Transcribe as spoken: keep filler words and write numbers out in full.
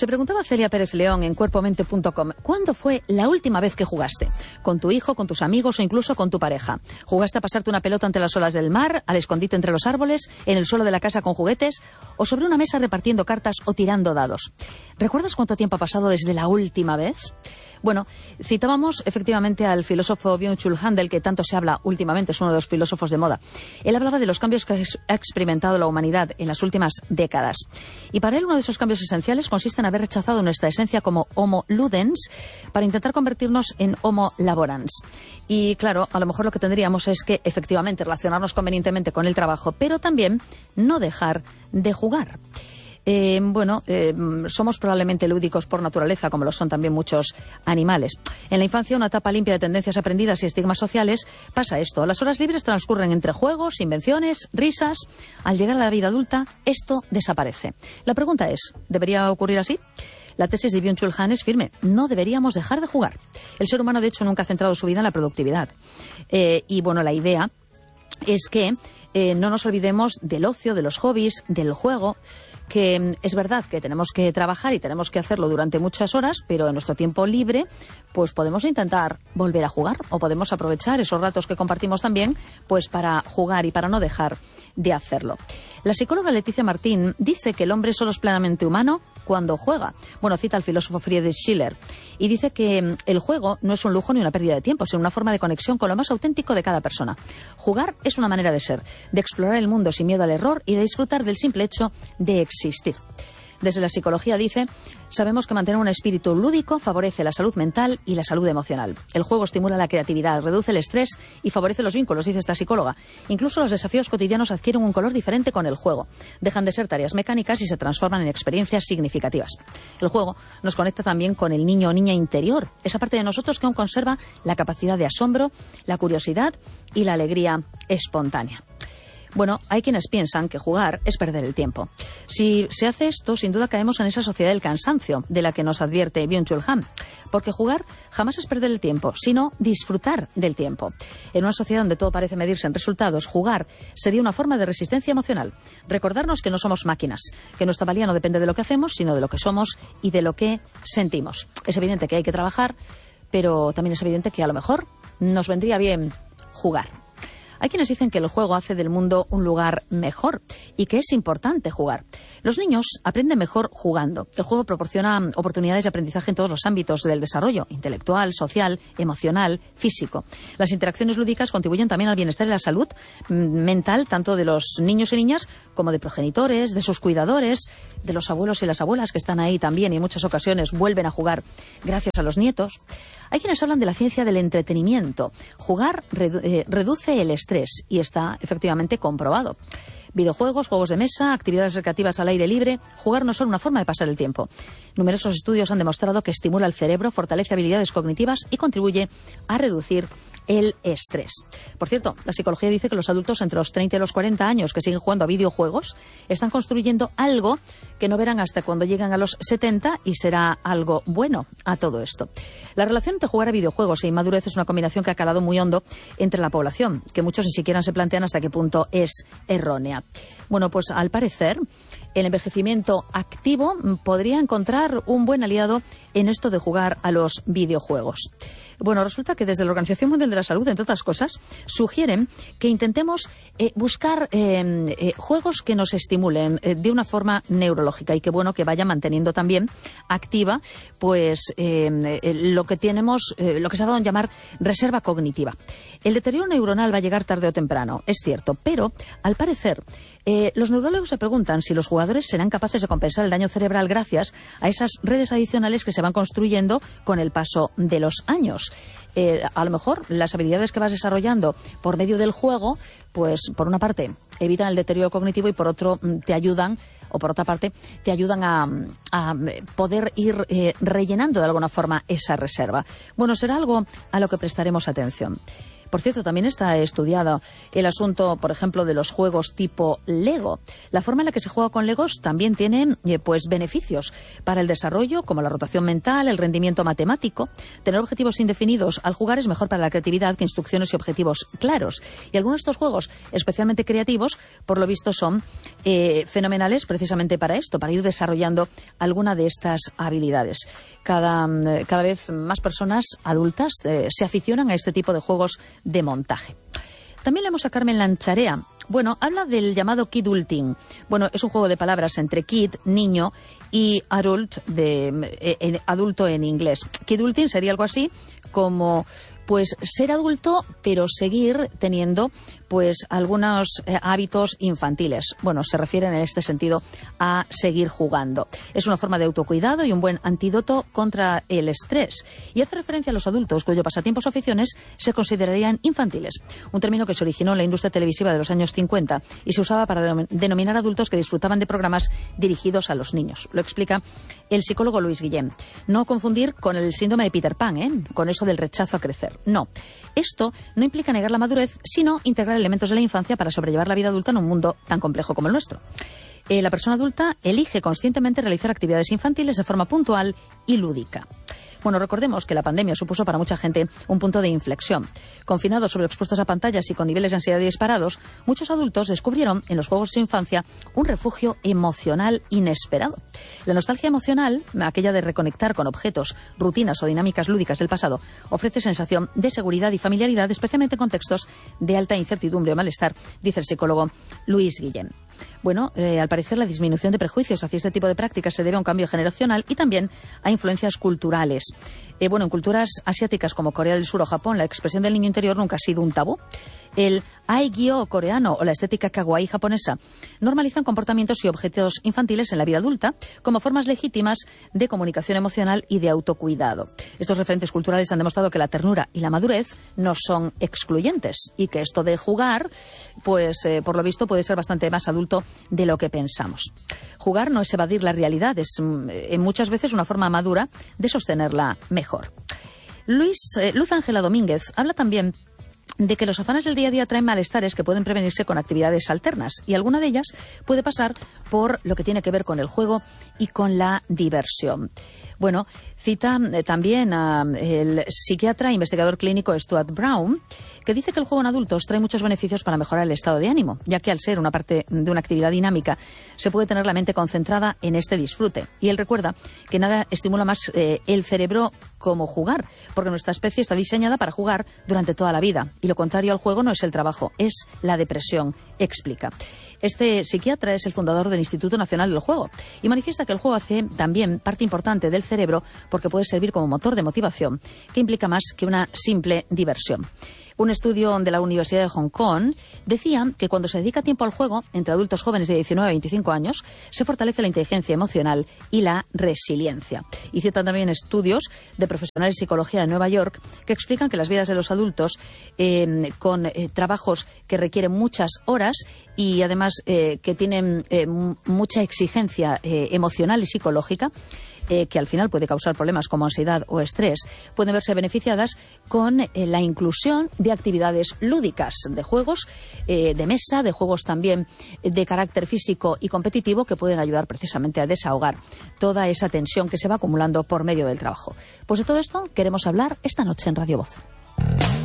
Se preguntaba Celia Pérez León en cuerpo mente punto com, ¿cuándo fue la última vez que jugaste? ¿Con tu hijo, con tus amigos o incluso con tu pareja? ¿Jugaste a pasarte una pelota ante las olas del mar, al escondite entre los árboles, en el suelo de la casa con juguetes o sobre una mesa repartiendo cartas o tirando dados? ¿Recuerdas cuánto tiempo ha pasado desde la última vez? Bueno, citábamos efectivamente al filósofo Byung-Chul Han, del que tanto se habla últimamente, es uno de los filósofos de moda. Él hablaba de los cambios que ha experimentado la humanidad en las últimas décadas. Y para él uno de esos cambios esenciales consiste en haber rechazado nuestra esencia como Homo Ludens para intentar convertirnos en Homo Laborans. Y claro, a lo mejor lo que tendríamos es que efectivamente relacionarnos convenientemente con el trabajo, pero también no dejar de jugar. Eh, bueno, eh, somos probablemente lúdicos por naturaleza, como lo son también muchos animales. En la infancia, una etapa limpia de tendencias aprendidas y estigmas sociales, pasa esto. Las horas libres transcurren entre juegos, invenciones, risas. Al llegar a la vida adulta, esto desaparece. La pregunta es, ¿debería ocurrir así? La tesis de Byung-Chul Han es firme. No deberíamos dejar de jugar. El ser humano, de hecho, nunca ha centrado su vida en la productividad. Eh, y bueno, la idea es que eh, no nos olvidemos del ocio, de los hobbies, del juego, que es verdad que tenemos que trabajar y tenemos que hacerlo durante muchas horas, pero en nuestro tiempo libre pues podemos intentar volver a jugar o podemos aprovechar esos ratos que compartimos también pues para jugar y para no dejar de hacerlo. La psicóloga Leticia Martín dice que el hombre solo es plenamente humano cuando juega. Bueno, cita al filósofo Friedrich Schiller y dice que el juego no es un lujo ni una pérdida de tiempo, sino una forma de conexión con lo más auténtico de cada persona. Jugar es una manera de ser, de explorar el mundo sin miedo al error y de disfrutar del simple hecho de existir. Desde la psicología dice, sabemos que mantener un espíritu lúdico favorece la salud mental y la salud emocional. El juego estimula la creatividad, reduce el estrés y favorece los vínculos, dice esta psicóloga. Incluso los desafíos cotidianos adquieren un color diferente con el juego. Dejan de ser tareas mecánicas y se transforman en experiencias significativas. El juego nos conecta también con el niño o niña interior, esa parte de nosotros que aún conserva la capacidad de asombro, la curiosidad y la alegría espontánea. Bueno, hay quienes piensan que jugar es perder el tiempo. Si se hace esto, sin duda caemos en esa sociedad del cansancio de la que nos advierte Byung-Chul Han. Porque jugar jamás es perder el tiempo, sino disfrutar del tiempo. En una sociedad donde todo parece medirse en resultados, jugar sería una forma de resistencia emocional. Recordarnos que no somos máquinas, que nuestra valía no depende de lo que hacemos, sino de lo que somos y de lo que sentimos. Es evidente que hay que trabajar, pero también es evidente que a lo mejor nos vendría bien jugar. Hay quienes dicen que el juego hace del mundo un lugar mejor y que es importante jugar. Los niños aprenden mejor jugando. El juego proporciona oportunidades de aprendizaje en todos los ámbitos del desarrollo, intelectual, social, emocional, físico. Las interacciones lúdicas contribuyen también al bienestar y la salud mental, tanto de los niños y niñas como de progenitores, de sus cuidadores, de los abuelos y las abuelas que están ahí también y en muchas ocasiones vuelven a jugar gracias a los nietos. Hay quienes hablan de la ciencia del entretenimiento. Jugar redu- eh, reduce el estrés y está efectivamente comprobado. Videojuegos, juegos de mesa, actividades recreativas al aire libre, jugar no es solo una forma de pasar el tiempo. Numerosos estudios han demostrado que estimula el cerebro, fortalece habilidades cognitivas y contribuye a reducir el estrés. Por cierto, la psicología dice que los adultos entre los treinta y los cuarenta años que siguen jugando a videojuegos están construyendo algo que no verán hasta cuando llegan a los setenta y será algo bueno a todo esto. La relación entre jugar a videojuegos e inmadurez es una combinación que ha calado muy hondo entre la población, que muchos ni siquiera se plantean hasta qué punto es errónea. Bueno, pues al parecer el envejecimiento activo podría encontrar un buen aliado en esto de jugar a los videojuegos. Bueno, resulta que desde la Organización Mundial de la Salud, entre otras cosas, sugieren que intentemos eh, buscar eh, eh, juegos que nos estimulen eh, de una forma neurológica y que bueno que vaya manteniendo también activa pues eh, eh, lo que tenemos, eh, lo que se ha dado en llamar reserva cognitiva. El deterioro neuronal va a llegar tarde o temprano, es cierto, pero al parecer Eh, los neurólogos se preguntan si los jugadores serán capaces de compensar el daño cerebral gracias a esas redes adicionales que se van construyendo con el paso de los años. Eh, a lo mejor las habilidades que vas desarrollando por medio del juego, pues por una parte evitan el deterioro cognitivo y por otro te ayudan, o por otra parte te ayudan a, a poder ir eh, rellenando de alguna forma esa reserva. Bueno, será algo a lo que prestaremos atención. Por cierto, también está estudiado el asunto, por ejemplo, de los juegos tipo Lego. La forma en la que se juega con Legos también tiene eh, pues beneficios para el desarrollo, como la rotación mental, el rendimiento matemático. Tener objetivos indefinidos al jugar es mejor para la creatividad que instrucciones y objetivos claros. Y algunos de estos juegos, especialmente creativos, por lo visto son eh, fenomenales precisamente para esto, para ir desarrollando alguna de estas habilidades. Cada, cada vez más personas adultas eh, se aficionan a este tipo de juegos de montaje. También leemos a Carmen Lancharea. Bueno, habla del llamado kidulting. Bueno, es un juego de palabras entre kid, niño, y adult, de, eh, eh, adulto en inglés. Kidulting sería algo así como pues ser adulto, pero seguir teniendo pues algunos eh, hábitos infantiles. Bueno, se refieren en este sentido a seguir jugando. Es una forma de autocuidado y un buen antídoto contra el estrés. Y hace referencia a los adultos cuyo pasatiempos o aficiones se considerarían infantiles. Un término que se originó en la industria televisiva de los años cincuenta y se usaba para denominar adultos que disfrutaban de programas dirigidos a los niños. Lo explica el psicólogo Luis Guillem. No confundir con el síndrome de Peter Pan, ¿eh? Con eso del rechazo a crecer. No. Esto no implica negar la madurez, sino integrar elementos de la infancia para sobrellevar la vida adulta en un mundo tan complejo como el nuestro. Eh, la persona adulta elige conscientemente realizar actividades infantiles de forma puntual y lúdica. Bueno, recordemos que la pandemia supuso para mucha gente un punto de inflexión. Confinados, sobreexpuestos a pantallas y con niveles de ansiedad disparados, muchos adultos descubrieron en los juegos de su infancia un refugio emocional inesperado. La nostalgia emocional, aquella de reconectar con objetos, rutinas o dinámicas lúdicas del pasado, ofrece sensación de seguridad y familiaridad, especialmente en contextos de alta incertidumbre o malestar, dice el psicólogo Luis Guillem. Bueno, eh, al parecer la disminución de prejuicios hacia este tipo de prácticas se debe a un cambio generacional y también a influencias culturales. Eh, bueno, en culturas asiáticas como Corea del Sur o Japón, la expresión del niño interior nunca ha sido un tabú. El aegyo coreano o la estética kawaii japonesa normalizan comportamientos y objetos infantiles en la vida adulta como formas legítimas de comunicación emocional y de autocuidado. Estos referentes culturales han demostrado que la ternura y la madurez no son excluyentes y que esto de jugar, pues eh, por lo visto puede ser bastante más adulto de lo que pensamos. Jugar no es evadir la realidad, es eh, muchas veces una forma madura de sostenerla mejor. Luis, eh, Luz Ángela Domínguez habla también de que los afanes del día a día traen malestares que pueden prevenirse con actividades alternas y alguna de ellas puede pasar por lo que tiene que ver con el juego y con la diversión. Bueno, cita eh, también al psiquiatra e investigador clínico Stuart Brown, que dice que el juego en adultos trae muchos beneficios para mejorar el estado de ánimo, ya que al ser una parte de una actividad dinámica se puede tener la mente concentrada en este disfrute. Y él recuerda que nada estimula más eh, el cerebro como jugar, porque nuestra especie está diseñada para jugar durante toda la vida. Y lo contrario al juego no es el trabajo, es la depresión, explica. Este psiquiatra es el fundador del Instituto Nacional del Juego y manifiesta que el juego hace también parte importante del cerebro porque puede servir como motor de motivación, que implica más que una simple diversión. Un estudio de la Universidad de Hong Kong decía que cuando se dedica tiempo al juego, entre adultos jóvenes de diecinueve a veinticinco años, se fortalece la inteligencia emocional y la resiliencia. Y citan también estudios de profesionales de psicología de Nueva York que explican que las vidas de los adultos eh, con eh, trabajos que requieren muchas horas y además eh, que tienen eh, mucha exigencia eh, emocional y psicológica, Eh, que al final puede causar problemas como ansiedad o estrés, pueden verse beneficiadas con eh, la inclusión de actividades lúdicas, de juegos eh, de mesa, de juegos también de carácter físico y competitivo que pueden ayudar precisamente a desahogar toda esa tensión que se va acumulando por medio del trabajo. Pues de todo esto queremos hablar esta noche en Radio Voz.